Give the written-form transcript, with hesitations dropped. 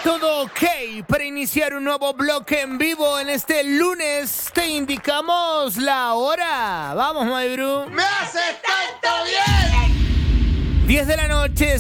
todo ok para iniciar un nuevo bloque en vivo en este lunes. Te indicamos la hora. Vamos, my bro. ¡Me haces tanto bien! 10 de la noche.